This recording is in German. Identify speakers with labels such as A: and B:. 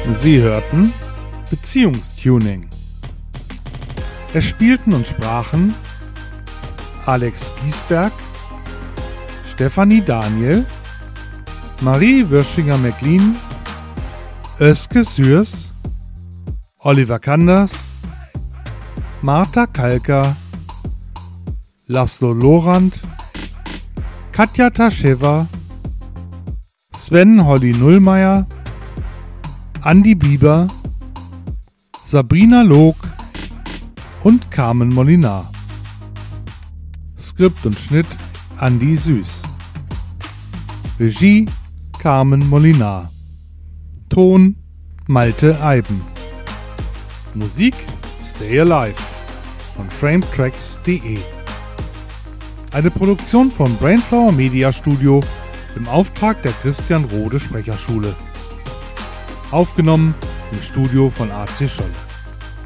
A: Sie hörten Beziehungstuning. Es spielten und sprachen Alex Giesberg, Stefanie Daniel, Marie Würschinger-McLean, Özge Sürs, Oliver Kanders, Martha Kalker, Laszlo Lorand, Katja Taschewa, Sven Holly Nullmeier, Andi Bieber, Sabrina Log und Carmen Molinar. Skript und Schnitt Andi Süß. Regie Carmen Molinar. Ton Malte Eiben. Musik Stay Alive von frametracks.de. Eine Produktion von Brainflower Media Studio im Auftrag der Christian Rode Sprecherschule. Aufgenommen im Studio von AC Scholle.